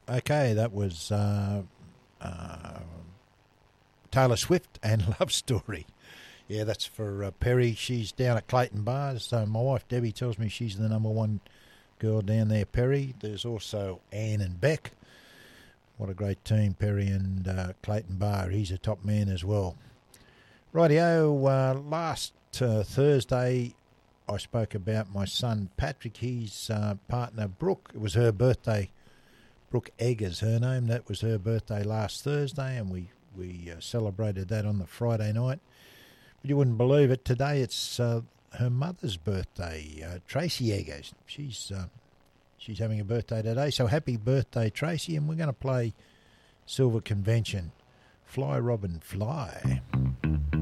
Okay, that was Taylor Swift and Love Story. Yeah, that's for Perry. She's down at Clayton Bars. So my wife Debbie tells me she's the number one girl down there, Perry. There's also Anne and Beck. What a great team, Perry and Clayton Bar. He's a top man as well. Rightio, last Thursday I spoke about my son Patrick, his partner Brooke. It was her birthday. Brooke Eggers, her name. That was her birthday last Thursday, and we celebrated that on the Friday night. But you wouldn't believe it. Today it's her mother's birthday, Tracy Eggers. She's having a birthday today, so happy birthday, Tracy! And we're going to play Silver Convention, Fly Robin Fly.